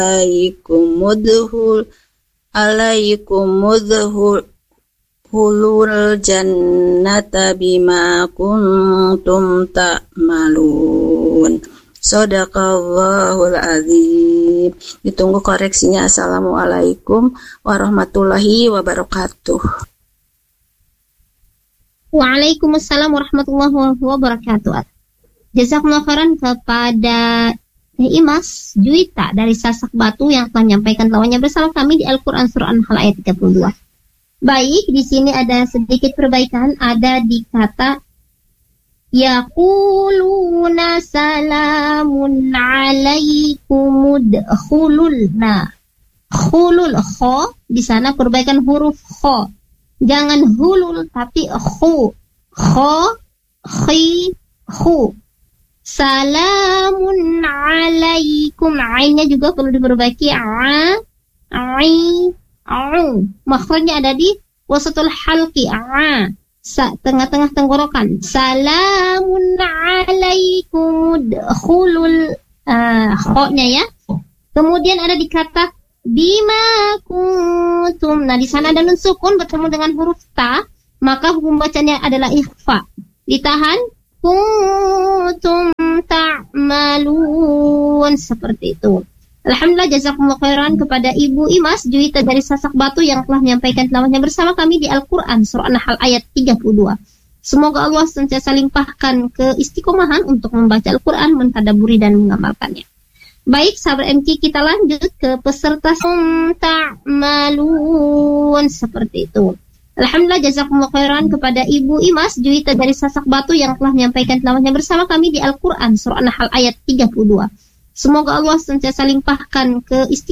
hulul jannata bima kuntum ta'malun. Shadaqallahul azim. Ditunggu koreksinya. Assalamualaikum warahmatullahi wabarakatuh. Waalaikumsalam warahmatullahi wabarakatuh. Jazakumullah khairan kepada Imas Juwita dari Sasak Batu yang telah menyampaikan lawannya bersama kami di Al-Quran Surah An-Nahl ayat 32. Baik, di sini ada sedikit perbaikan, ada di kata yaquluna salamun alaikum udkhulul. Nah, khulul kha di sana perbaikan huruf kha. Jangan hulul tapi khu. Kha, khi, khu. Salamun alaikum. Ainnya juga perlu diperbaiki. Makhrajnya ada di wasatul halqi. Tengah-tengah tenggorokan. Salamun alaikum udkhulul. Kha-nya ya. Kemudian ada di kata bima kuntum. Nah, di sana ada nun sukun bertemu dengan huruf ta, maka hukum bacanya adalah ikhfa. Ditahan kuntum ta'malun, seperti itu. Alhamdulillah, jazakumullah khairan kepada Ibu Imas Juwita dari Sasak Batu yang telah menyampaikan tilawahnya bersama kami di Al-Quran Surah An-Nahl ayat 32. Semoga Allah senantiasa limpahkan keistiqomahan untuk membaca Al-Quran, mentadaburi dan mengamalkannya. Baik, sahabat MK, kita lanjut ke peserta ta'malun, seperti itu. Alhamdulillah, jazakumullah khairan kepada Ibu Imas Juwita dari Sasak Batu yang telah menyampaikan tilawahnya bersama kami di Al-Quran Surah An-Nahl ayat 32. Semoga Allah senantiasa limpahkan keistiqomahan